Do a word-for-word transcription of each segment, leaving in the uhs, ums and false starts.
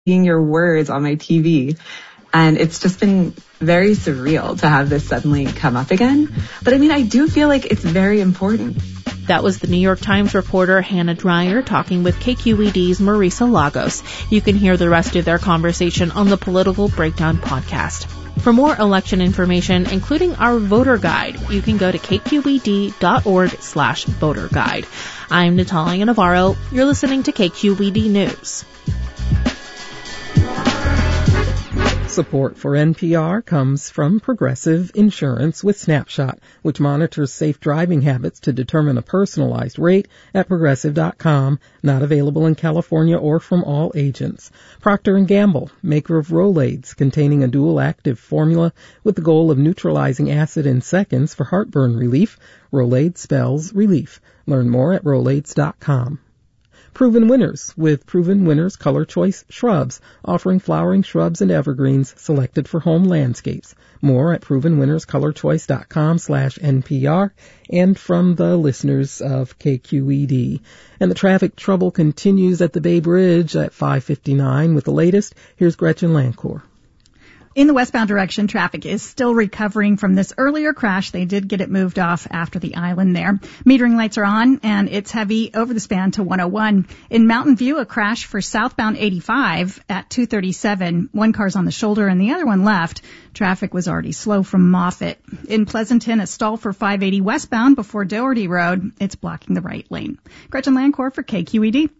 seeing your words on my T V. And it's just been very surreal to have this suddenly come up again. But I mean, I do feel like it's very important. That was the New York Times reporter Hannah Dreier talking with K Q E D's Marisa Lagos. You can hear the rest of their conversation on the Political Breakdown podcast. For more election information, including our voter guide, you can go to kqed.org slash voter guide. I'm Natalia Navarro. You're listening to K Q E D News. Support for N P R comes from Progressive Insurance with Snapshot, which monitors safe driving habits to determine a personalized rate at progressive dot com, not available in California or from all agents. Procter and Gamble, maker of Rolaids, containing a dual-active formula with the goal of neutralizing acid in seconds for heartburn relief. Rolaids spells relief. Learn more at rolaids dot com. Proven Winners with Proven Winners Color Choice Shrubs, offering flowering shrubs and evergreens selected for home landscapes. More at proven winners color choice dot com slash N P R and from the listeners of K Q E D. And the traffic trouble continues at the Bay Bridge at five fifty-nine. With the latest, here's Gretchen Lancourt. In the westbound direction, traffic is still recovering from this earlier crash. They did get it moved off after the island there. Metering lights are on, and it's heavy over the span to one oh one. In Mountain View, a crash for southbound eighty-five at two thirty-seven. One car's on the shoulder and the other one left. Traffic was already slow from Moffett. In Pleasanton, a stall for five eighty westbound before Doherty Road. It's blocking the right lane. Gretchen Lancourt for K Q E D.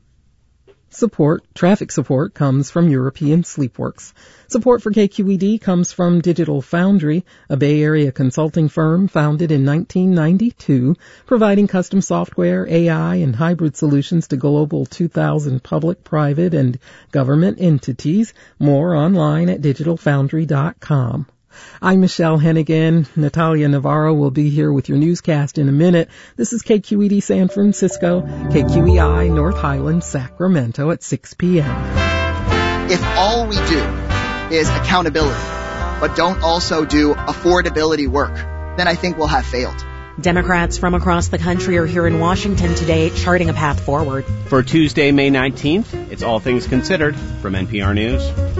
Support, traffic support, comes from European Sleepworks. Support for K Q E D comes from Digital Foundry, a Bay Area consulting firm founded in nineteen ninety-two, providing custom software, A I, and hybrid solutions to global two thousand public, private, and government entities. More online at digital foundry dot com. I'm Michelle Hennigan. Natalia Navarro will be here with your newscast in a minute. This is K Q E D San Francisco, K Q E I North Highlands, Sacramento at six p.m. If all we do is accountability, but don't also do affordability work, then I think we'll have failed. Democrats from across the country are here in Washington today charting a path forward. For Tuesday, May nineteenth, it's All Things Considered from N P R News.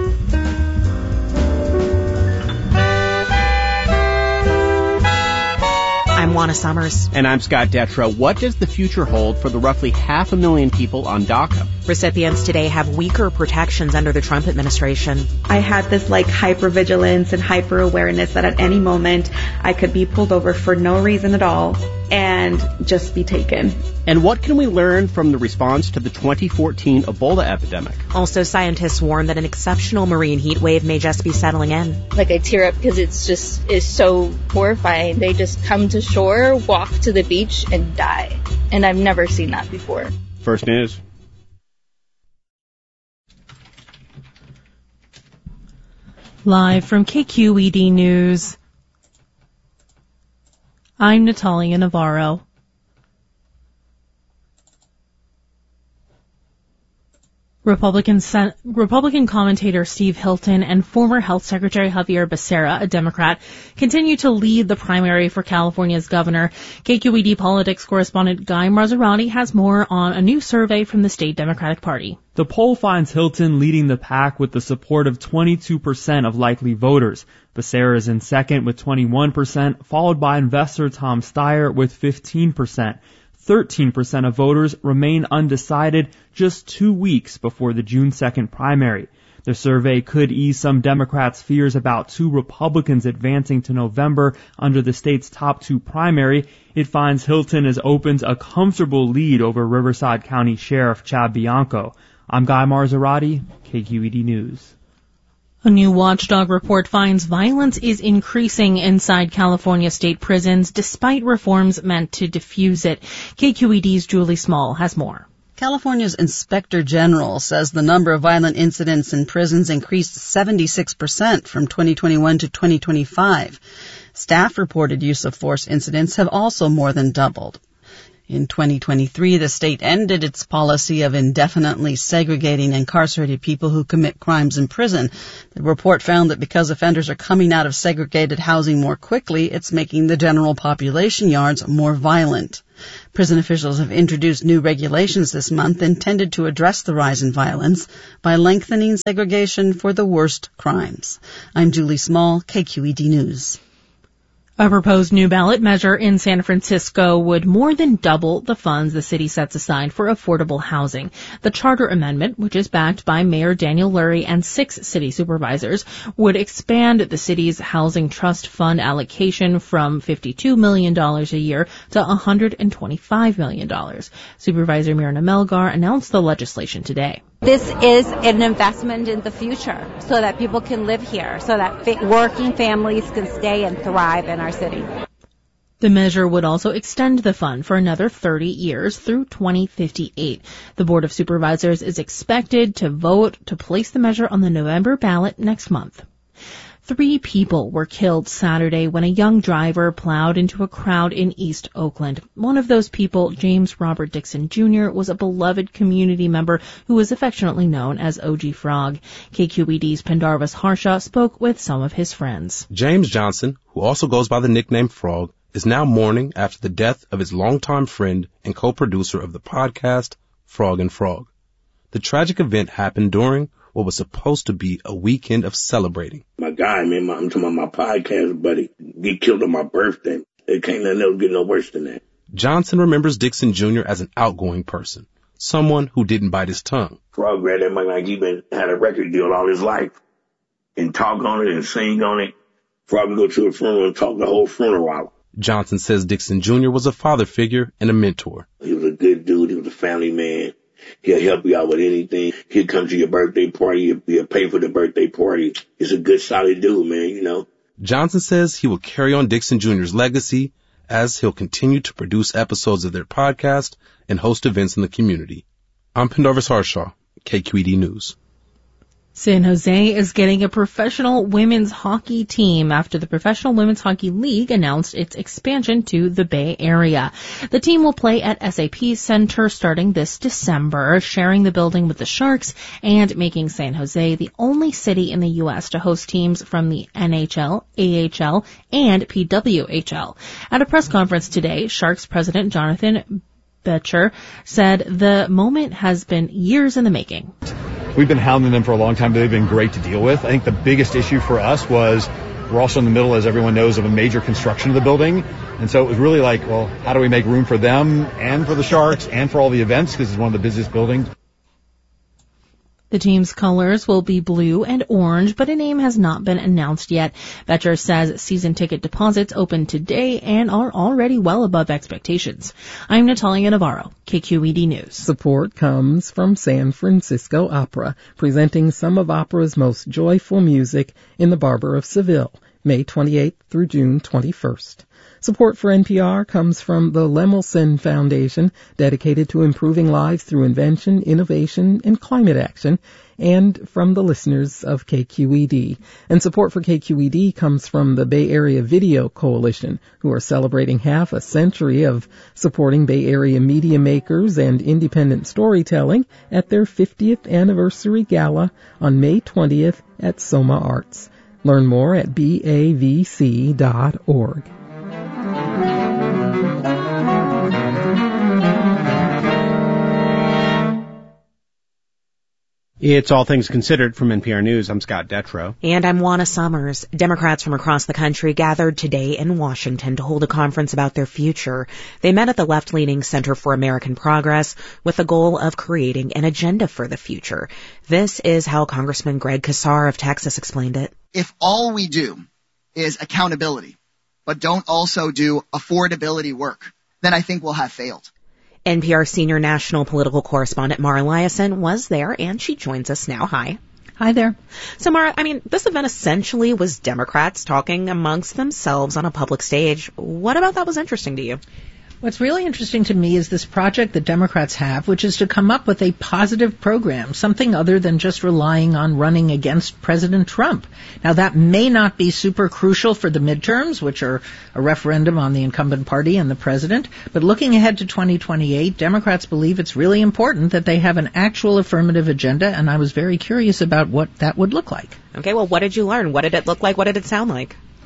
I'm Juana Summers. And I'm Scott Detra. What does the future hold for the roughly half a million people on DACA? Recipients today have weaker protections under the Trump administration. I had this like hypervigilance and hyper awareness that at any moment I could be pulled over for no reason at all and just be taken. And what can we learn from the response to the twenty fourteen Ebola epidemic? Also, scientists warn that an exceptional marine heat wave may just be settling in. Like I tear up because it's just is so horrifying. They just come to shore, walk to the beach, and die. And I've never seen that before. First News. Live from K Q E D News, I'm Natalia Navarro. Republican Sen- Republican commentator Steve Hilton and former Health Secretary Javier Becerra, a Democrat, continue to lead the primary for California's governor. K Q E D politics correspondent Guy Marzorati has more on a new survey from the state Democratic Party. The poll finds Hilton leading the pack with the support of twenty-two percent of likely voters. Becerra is in second with twenty-one percent, followed by investor Tom Steyer with fifteen percent. thirteen percent of voters remain undecided just two weeks before the June second primary. The survey could ease some Democrats' fears about two Republicans advancing to November under the state's top two primary. It finds Hilton has opened a comfortable lead over Riverside County Sheriff Chad Bianco. I'm Guy Marzorati, K Q E D News. A new watchdog report finds violence is increasing inside California state prisons despite reforms meant to diffuse it. K Q E D's Julie Small has more. California's Inspector General says the number of violent incidents in prisons increased seventy-six percent from twenty twenty-one to twenty twenty-five. Staff reported use of force incidents have also more than doubled. In twenty twenty-three, the state ended its policy of indefinitely segregating incarcerated people who commit crimes in prison. The report found that because offenders are coming out of segregated housing more quickly, it's making the general population yards more violent. Prison officials have introduced new regulations this month intended to address the rise in violence by lengthening segregation for the worst crimes. I'm Julie Small, K Q E D News. A proposed new ballot measure in San Francisco would more than double the funds the city sets aside for affordable housing. The charter amendment, which is backed by Mayor Daniel Lurie and six city supervisors, would expand the city's housing trust fund allocation from fifty-two million dollars a year to one hundred twenty-five million dollars. Supervisor Myrna Melgar announced the legislation today. This is an investment in the future so that people can live here, so that fa- working families can stay and thrive in our city. The measure would also extend the fund for another thirty years through twenty fifty-eight. The Board of Supervisors is expected to vote to place the measure on the November ballot next month. Three people were killed Saturday when a young driver plowed into a crowd in East Oakland. One of those people, James Robert Dixon Junior, was a beloved community member who was affectionately known as O G Frog. K Q E D's Pendarvis Harshaw spoke with some of his friends. James Johnson, who also goes by the nickname Frog, is now mourning after the death of his longtime friend and co-producer of the podcast, Frog and Frog. The tragic event happened during what was supposed to be a weekend of celebrating. My guy, man, my, I'm talking about my podcast buddy, get killed on my birthday. It can't let it get no worse than that. Johnson remembers Dixon Junior as an outgoing person, someone who didn't bite his tongue. Frog read that man like he been had a record deal all his life and talk on it and sing on it. Frog would go to a funeral and talk the whole funeral out. Johnson says Dixon Junior was a father figure and a mentor. He was a good dude. He was a family man. He'll help you out with anything. He'll come to your birthday party. He'll, he'll pay for the birthday party. He's a good, solid dude, man, you know. Johnson says he will carry on Dixon Junior's legacy as he'll continue to produce episodes of their podcast and host events in the community. I'm Pendarvis Harshaw, K Q E D News. San Jose is getting a professional women's hockey team after the Professional Women's Hockey League announced its expansion to the Bay Area. The team will play at S A P Center starting this December, sharing the building with the Sharks and making San Jose the only city in the U S to host teams from the N H L, A H L, and P W H L. At a press conference today, Sharks president Jonathan Betcher said the moment has been years in the making. We've been hounding them for a long time, but they've been great to deal with. I think the biggest issue for us was we're also in the middle, as everyone knows, of a major construction of the building. And so it was really like, well, how do we make room for them and for the Sharks and for all the events, because it's one of the busiest buildings. The team's colors will be blue and orange, but a name has not been announced yet. Betcher says season ticket deposits open today and are already well above expectations. I'm Natalia Navarro, K Q E D News. Support comes from San Francisco Opera, presenting some of opera's most joyful music in the Barber of Seville, May twenty-eighth through June twenty-first. Support for N P R comes from the Lemelson Foundation, dedicated to improving lives through invention, innovation, and climate action, and from the listeners of K Q E D. And support for K Q E D comes from the Bay Area Video Coalition, who are celebrating half a century of supporting Bay Area media makers and independent storytelling at their fiftieth anniversary gala on May twentieth at Soma Arts. Learn more at B A V C dot org. It's All Things Considered from N P R News. I'm Scott Detrow. And I'm Juana Summers. Democrats from across the country gathered today in Washington to hold a conference about their future. They met at the left-leaning Center for American Progress with the goal of creating an agenda for the future. This is how Congressman Greg Casar of Texas explained it. If all we do is accountability, but don't also do affordability work, then I think we'll have failed. N P R senior national political correspondent Mara Liasson was there, and she joins us now. Hi. Hi there. So, Mara, I mean, this event essentially was Democrats talking amongst themselves on a public stage. What about that was interesting to you? What's really interesting to me is this project that Democrats have, which is to come up with a positive program, something other than just relying on running against President Trump. Now, that may not be super crucial for the midterms, which are a referendum on the incumbent party and the president, but looking ahead to twenty twenty-eight, Democrats believe it's really important that they have an actual affirmative agenda, and I was very curious about what that would look like. Okay, well, what did you learn? What did it look like? What did it sound like?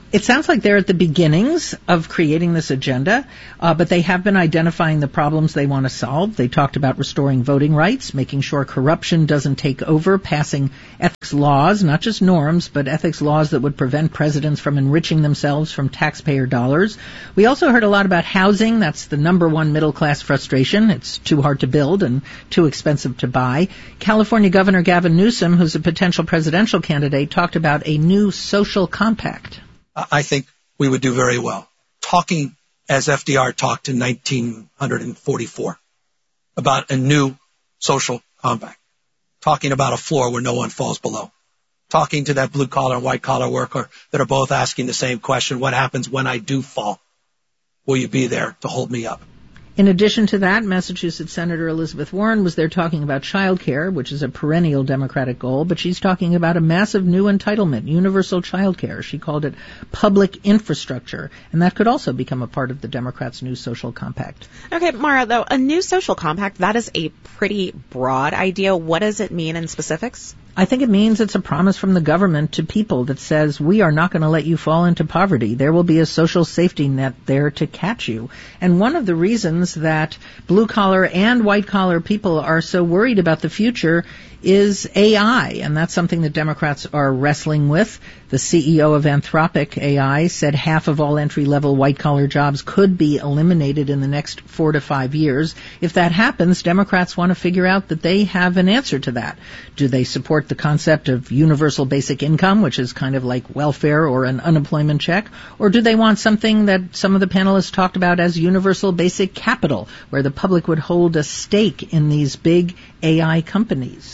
It sounds like they're at the beginnings of creating this agenda, uh, but they have been identifying the problems they want to solve. They talked about restoring voting rights, making sure corruption doesn't take over, passing ethics laws, not just norms, but ethics laws that would prevent presidents from enriching themselves from taxpayer dollars. We also heard a lot about housing. That's the number one middle-class frustration. It's too hard to build and too expensive to buy. California Governor Gavin Newsom, who's a potential presidential candidate, talked about a new social compact. I think we would do very well. Talking as F D R talked in nineteen forty-four about a new social compact. Talking about a floor where no one falls below. Talking to that blue collar and white collar worker that are both asking the same question, what happens when I do fall? Will you be there to hold me up? In addition to that, Massachusetts Senator Elizabeth Warren was there talking about child care, which is a perennial Democratic goal, but she's talking about a massive new entitlement, universal child care. She called it public infrastructure, and that could also become a part of the Democrats' new social compact. Okay, Mara, though, a new social compact, that is a pretty broad idea. What does it mean in specifics? I think it means it's a promise from the government to people that says, we are not going to let you fall into poverty. There will be a social safety net there to catch you. And one of the reasons that blue-collar and white-collar people are so worried about the future is A I, and that's something that Democrats are wrestling with. The C E O of Anthropic A I said half of all entry-level white-collar jobs could be eliminated in the next four to five years. If that happens, Democrats want to figure out that they have an answer to that. Do they support the concept of universal basic income, which is kind of like welfare or an unemployment check, or do they want something that some of the panelists talked about as universal basic capital, where the public would hold a stake in these big A I companies?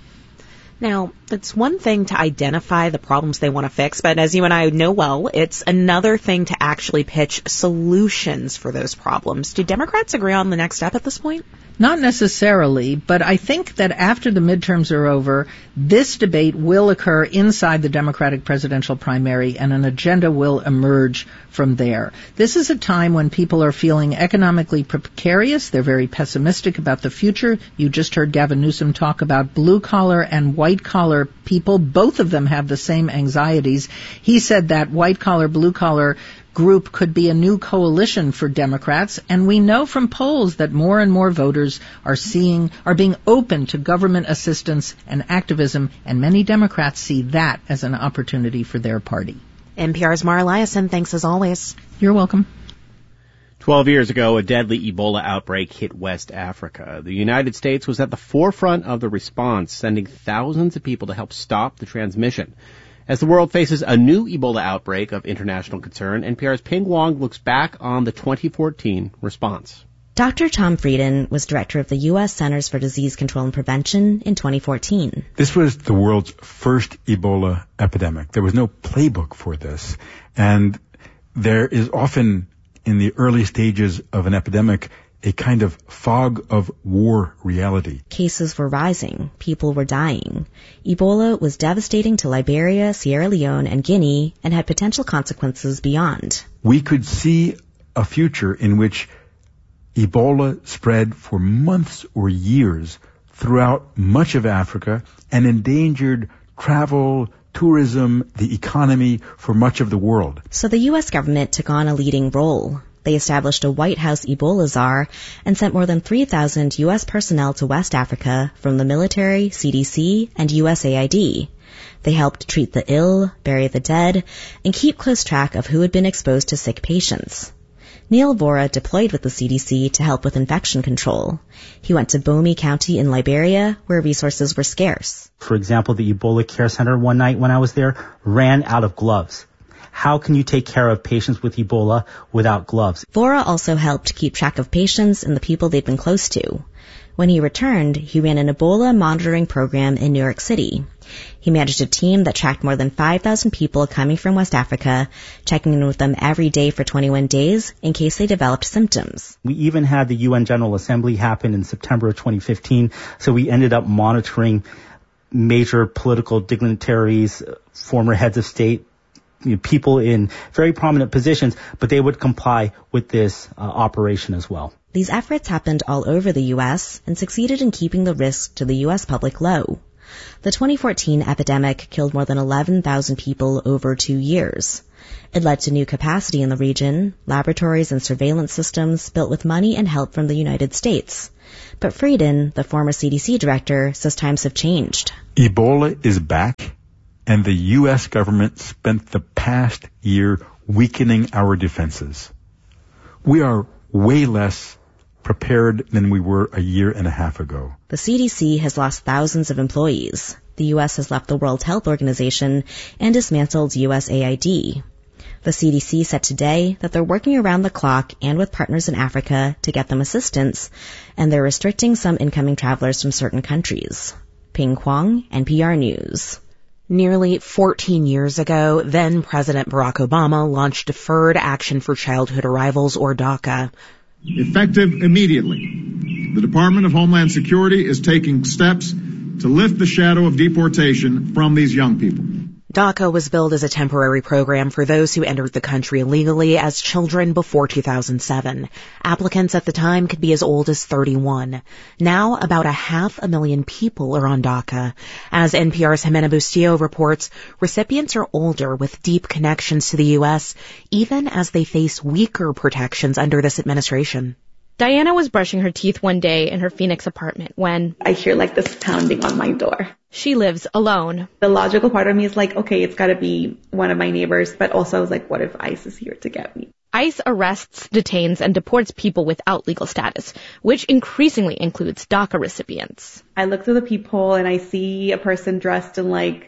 Now, it's one thing to identify the problems they want to fix, but as you and I know well, it's another thing to actually pitch solutions for those problems. Do Democrats agree on the next step at this point? Not necessarily, but I think that after the midterms are over, this debate will occur inside the Democratic presidential primary, and an agenda will emerge from there. This is a time when people are feeling economically precarious. They're very pessimistic about the future. You just heard Gavin Newsom talk about blue-collar and white-collar people. Both of them have the same anxieties. He said that white-collar, blue-collar group could be a new coalition for Democrats, and we know from polls that more and more voters are seeing, are being open to government assistance and activism, and many Democrats see that as an opportunity for their party. N P R's Mara Liasson, thanks as always. You're welcome. Twelve years ago, a deadly Ebola outbreak hit West Africa. The United States was at the forefront of the response, sending thousands of people to help stop the transmission. As the world faces a new Ebola outbreak of international concern, N P R's Ping Wong looks back on the twenty fourteen response. Doctor Tom Frieden was director of the U S Centers for Disease Control and Prevention in twenty fourteen. This was the world's first Ebola epidemic. There was no playbook for this. And there is often, in the early stages of an epidemic, a kind of fog of war reality. Cases were rising. People were dying. Ebola was devastating to Liberia, Sierra Leone, and Guinea, and had potential consequences beyond. We could see a future in which Ebola spread for months or years throughout much of Africa and endangered travel, tourism, the economy for much of the world. So the U S government took on a leading role. They established a White House Ebola czar and sent more than three thousand U S personnel to West Africa from the military, C D C, and U S A I D. They helped treat the ill, bury the dead, and keep close track of who had been exposed to sick patients. Neil Vora deployed with the C D C to help with infection control. He went to Bomi County in Liberia, where resources were scarce. For example, the Ebola Care Center one night when I was there ran out of gloves. How can you take care of patients with Ebola without gloves? Vora also helped keep track of patients and the people they'd been close to. When he returned, he ran an Ebola monitoring program in New York City. He managed a team that tracked more than five thousand people coming from West Africa, checking in with them every day for twenty-one days in case they developed symptoms. We even had the U N General Assembly happen in September of twenty fifteen, so we ended up monitoring major political dignitaries, former heads of state, you know, people in very prominent positions, but they would comply with this uh, operation as well. These efforts happened all over the U S and succeeded in keeping the risk to the U S public low. The twenty fourteen epidemic killed more than eleven thousand people over two years. It led to new capacity in the region, laboratories and surveillance systems built with money and help from the United States. But Frieden, the former C D C director, says times have changed. Ebola is back, and the U S government spent the past year weakening our defenses. We are way less prepared than we were a year and a half ago. The C D C has lost thousands of employees. The U S has left the World Health Organization and dismantled U S A I D. The C D C said today that they're working around the clock and with partners in Africa to get them assistance, and they're restricting some incoming travelers from certain countries. Ping Kwong, N P R News. Nearly fourteen years ago, then President Barack Obama launched Deferred Action for Childhood Arrivals, or DACA. Effective immediately, the Department of Homeland Security is taking steps to lift the shadow of deportation from these young people. DACA was billed as a temporary program for those who entered the country illegally as children before two thousand seven. Applicants at the time could be as old as thirty-one. Now, about a half a million people are on DACA. As N P R's Jimena Bustillo reports, recipients are older with deep connections to the U S, even as they face weaker protections under this administration. Diana was brushing her teeth one day in her Phoenix apartment when I hear like this pounding on my door. She lives alone. The logical part of me is like, okay, it's got to be one of my neighbors, but also I was like, what if ICE is here to get me? ICE arrests, detains, and deports people without legal status, which increasingly includes DACA recipients. I look through the peephole and I see a person dressed in like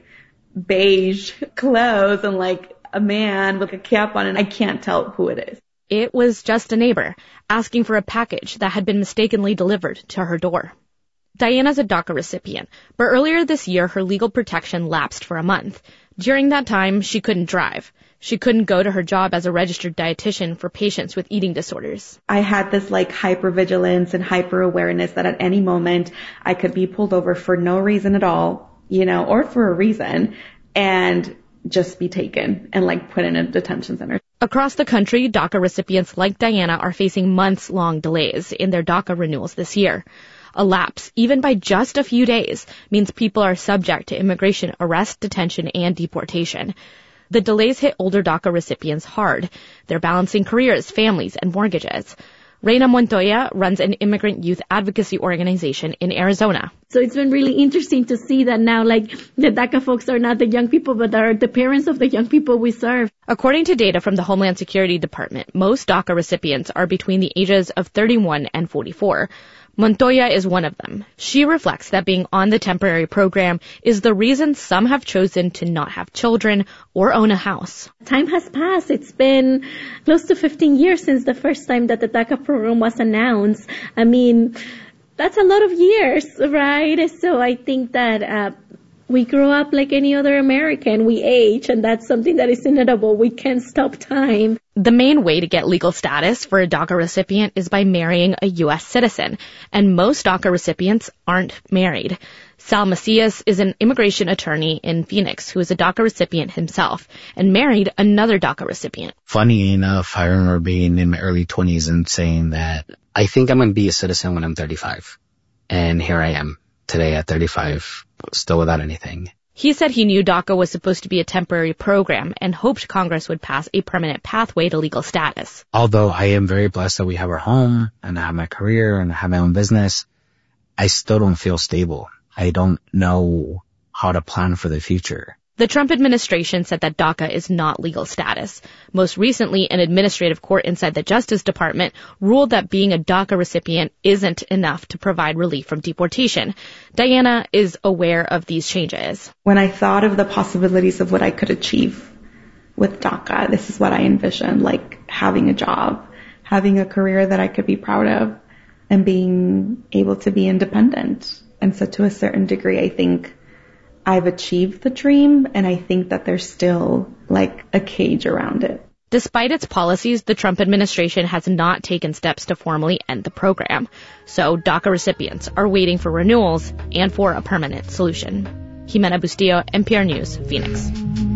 beige clothes and like a man with a cap on, and I can't tell who it is. It was just a neighbor asking for a package that had been mistakenly delivered to her door. Diana's a DACA recipient, but earlier this year her legal protection lapsed for a month. During that time, she couldn't drive. She couldn't go to her job as a registered dietitian for patients with eating disorders. I had this like hypervigilance and hyper awareness that at any moment I could be pulled over for no reason at all, you know, or for a reason, and just be taken and like put in a detention center. Across the country, DACA recipients like Diana are facing months-long delays in their DACA renewals this year. A lapse, even by just a few days, means people are subject to immigration arrest, detention, and deportation. The delays hit older DACA recipients hard. They're balancing careers, families, and mortgages. Reina Montoya runs an immigrant youth advocacy organization in Arizona. So it's been really interesting to see that now, like, the DACA folks are not the young people, but are the parents of the young people we serve. According to data from the Homeland Security Department, most DACA recipients are between the ages of thirty-one and forty-four. Montoya is one of them. She reflects that being on the temporary program is the reason some have chosen to not have children or own a house. Time has passed. It's been close to fifteen years since the first time that the DACA program was announced. I mean, that's a lot of years, right? So I think that uh, we grow up like any other American. We age, and that's something that is inevitable. We can't stop time. The main way to get legal status for a DACA recipient is by marrying a U S citizen, and most DACA recipients aren't married. Sal Macias is an immigration attorney in Phoenix who is a DACA recipient himself and married another DACA recipient. Funny enough, I remember being in my early twenties and saying that I think I'm going to be a citizen when I'm thirty-five. And here I am today at thirty-five, still without anything. He said he knew DACA was supposed to be a temporary program and hoped Congress would pass a permanent pathway to legal status. Although I am very blessed that we have our home and I have my career and I have my own business, I still don't feel stable. I don't know how to plan for the future. The Trump administration said that DACA is not legal status. Most recently, an administrative court inside the Justice Department ruled that being a DACA recipient isn't enough to provide relief from deportation. Diana is aware of these changes. When I thought of the possibilities of what I could achieve with DACA, this is what I envisioned, like having a job, having a career that I could be proud of, and being able to be independent. And so to a certain degree, I think I've achieved the dream, and I think that there's still like a cage around it. Despite its policies, the Trump administration has not taken steps to formally end the program. So DACA recipients are waiting for renewals and for a permanent solution. Jimena Bustillo, N P R News, Phoenix.